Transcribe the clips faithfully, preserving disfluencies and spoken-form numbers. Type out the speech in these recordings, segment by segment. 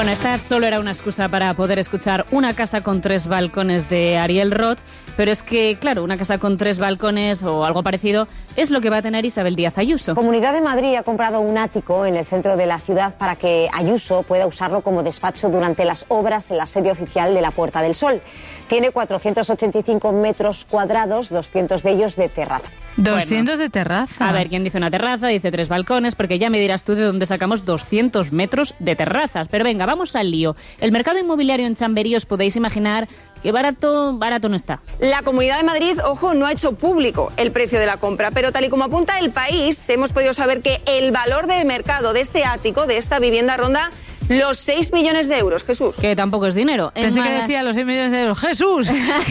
Bueno, esta solo era una excusa para poder escuchar Una casa con tres balcones de Ariel Roth, pero es que, claro, una casa con tres balcones o algo parecido es lo que va a tener Isabel Díaz Ayuso. Comunidad de Madrid ha comprado un ático en el centro de la ciudad para que Ayuso pueda usarlo como despacho durante las obras en la sede oficial de la Puerta del Sol. Tiene cuatrocientos ochenta y cinco metros cuadrados, doscientos de ellos de terraza. doscientos Bueno, de terraza. A ver, ¿quién dice una terraza? Dice tres balcones, porque ya me dirás tú de dónde sacamos doscientos metros de terrazas. Pero venga, vamos al lío. El mercado inmobiliario en Chamberí, os podéis imaginar que barato, barato no está. La Comunidad de Madrid, ojo, no ha hecho público el precio de la compra, pero tal y como apunta El País, hemos podido saber que el valor de mercado de este ático, de esta vivienda, ronda los seis millones de euros, Jesús. Que tampoco es dinero. En Pensé malas... que decía los seis millones de euros. ¡Jesús!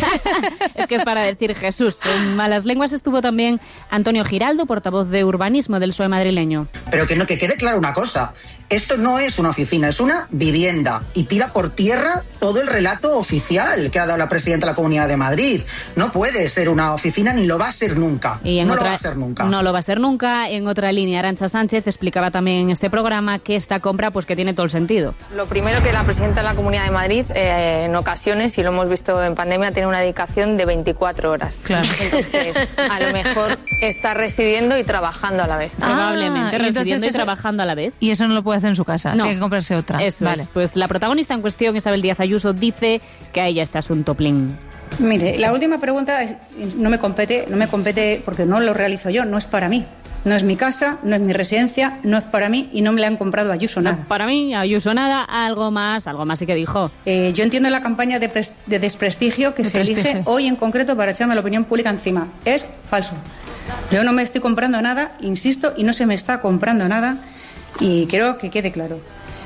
Es que es para decir Jesús. En malas lenguas estuvo también Antonio Giraldo, portavoz de urbanismo del P S O E madrileño. Pero que, no, que quede claro una cosa. Esto no es una oficina, es una vivienda. Y tira por tierra todo el relato oficial que ha dado la presidenta de la Comunidad de Madrid. No puede ser una oficina ni lo va a ser nunca. Y en no otra, lo va a ser nunca. No lo va a ser nunca. En otra línea, Arantxa Sánchez explicaba también en este programa que esta compra pues que tiene todo el sentido. Lo primero, que la presidenta de la Comunidad de Madrid eh, en ocasiones, y lo hemos visto en pandemia, tiene una dedicación de veinticuatro horas. Claro. Entonces, a lo mejor está residiendo y trabajando a la vez. Probablemente Ah, y residiendo y entonces eso- trabajando a la vez. Y eso no lo puede hacer en su casa. No. Tiene que comprarse otra. Eso vale. es. Pues la protagonista en cuestión, Isabel Díaz Ayuso, dice que a ella este asunto plin. Mire, la última pregunta es- no me compete, no me compete porque no lo realizo yo, no es para mí. No es mi casa, no es mi residencia, no es para mí y no me le han comprado a Ayuso nada. Para mí, Ayuso nada, algo más, algo más sí que dijo. Eh, yo entiendo la campaña de, pres- de desprestigio que De se prestigio. elige hoy en concreto para echarme la opinión pública encima. Es falso. Yo no me estoy comprando nada, insisto, y no se me está comprando nada y quiero que quede claro.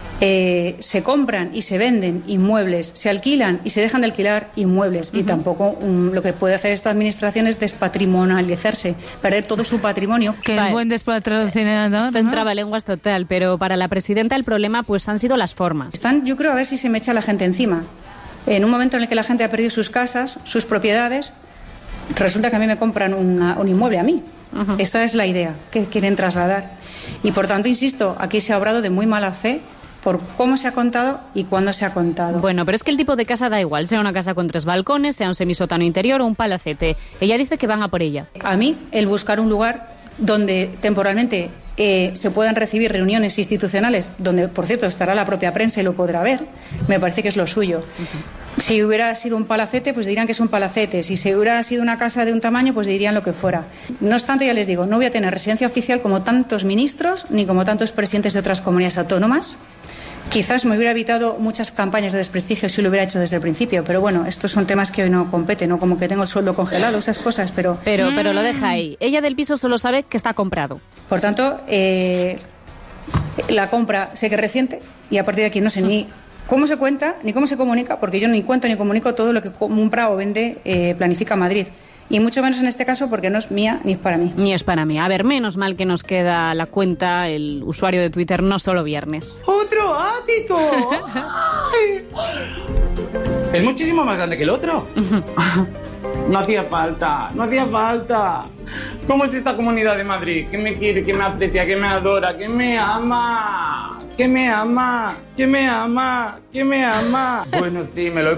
Eh, se compran y se venden inmuebles, se alquilan y se dejan de alquilar inmuebles y tampoco um, lo que puede hacer esta administración es despatrimonializarse, perder todo su patrimonio. Que Vale. el buen despatrocinador, Se ¿no? entraba lenguas total, pero para la presidenta el problema pues han sido las formas. Están, yo creo, a ver si se me echa la gente encima. En un momento en el que la gente ha perdido sus casas, sus propiedades, resulta que a mí me compran una- un inmueble a mí. Esta es la idea que quieren trasladar. Y por tanto, insisto, aquí se ha obrado de muy mala fe por cómo se ha contado y cuándo se ha contado. Bueno, pero es que el tipo de casa da igual, sea una casa con tres balcones, sea un semisótano interior o un palacete. Ella dice que van a por ella. A mí, el buscar un lugar donde temporalmente eh, se puedan recibir reuniones institucionales, donde, por cierto, estará la propia prensa y lo podrá ver, me parece que es lo suyo. Si hubiera sido un palacete, pues dirían que es un palacete. Si se hubiera sido una casa de un tamaño, pues dirían lo que fuera. No obstante, ya les digo, no voy a tener residencia oficial como tantos ministros ni como tantos presidentes de otras comunidades autónomas. Quizás me hubiera evitado muchas campañas de desprestigio si lo hubiera hecho desde el principio, pero bueno, estos son temas que hoy no competen, ¿no? Como que tengo el sueldo congelado, esas cosas, pero... Pero, pero lo deja ahí. Ella del piso solo sabe que está comprado. Por tanto, eh, la compra sé que es reciente y a partir de aquí no sé ni cómo se cuenta ni cómo se comunica, porque yo ni cuento ni comunico todo lo que compra o vende eh, Planifica Madrid. Y mucho menos en este caso porque no es mía ni es para mí. Ni es para mí. A ver, menos mal que nos queda la cuenta, el usuario de Twitter, no solo viernes. ¡Otro ático! ¡Ay! Es muchísimo más grande que el otro. No hacía falta, no hacía falta. ¿Cómo es esta Comunidad de Madrid? Que me quiere, que me aprecia, que me adora, que me ama, que me ama, que me ama, que me ama. Bueno, sí, me lo he